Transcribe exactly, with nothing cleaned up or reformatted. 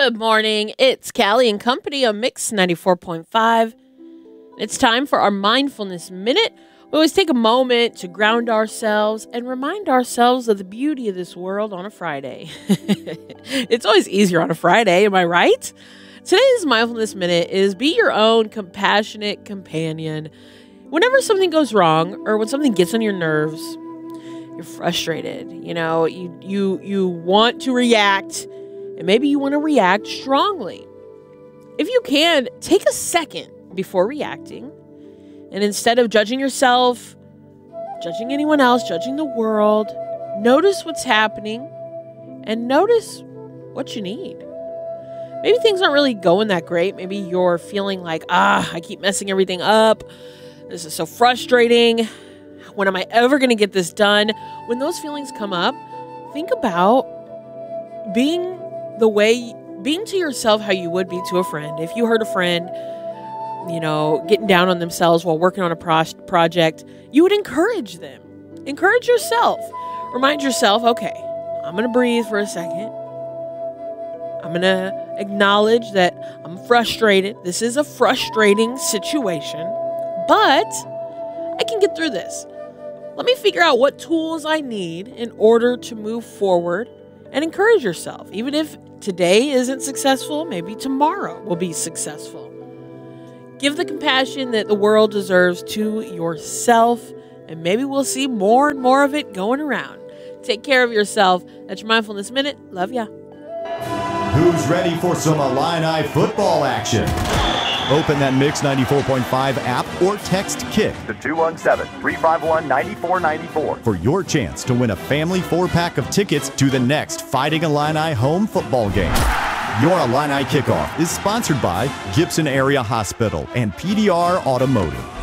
Good morning. It's Callie and Company on Mix ninety-four point five. It's time for our Mindfulness Minute. We always take a moment to ground ourselves and remind ourselves of the beauty of this world on a Friday. It's always easier on a Friday, am I right? Today's Mindfulness Minute is be your own compassionate companion. Whenever something goes wrong or when something gets on your nerves, you're frustrated. You know, you you you want to react, and maybe you want to react strongly. If you can, take a second before reacting. And instead of judging yourself, judging anyone else, judging the world, notice what's happening and notice what you need. Maybe things aren't really going that great. Maybe you're feeling like, ah, I keep messing everything up. This is so frustrating. When am I ever going to get this done? When those feelings come up, think about being the way, being to yourself how you would be to a friend. If you heard a friend, you know, getting down on themselves while working on a pro- project, you would encourage them. Encourage yourself. Remind yourself, okay, I'm going to breathe for a second. I'm going to acknowledge that I'm frustrated. This is a frustrating situation, but I can get through this. Let me figure out what tools I need in order to move forward and encourage yourself. Even if today isn't successful, maybe tomorrow will be successful. Give the compassion that the world deserves to yourself, and maybe we'll see more and more of it going around. Take care of yourself. That's your Mindfulness Minute. Love ya. Who's ready for some Illini football action? Open that Mix ninety-four point five app or text KICK to two one seven, three five one, nine four nine four for your chance to win a family four-pack of tickets to the next Fighting Illini home football game. Your Illini Kickoff is sponsored by Gibson Area Hospital and P D R Automotive.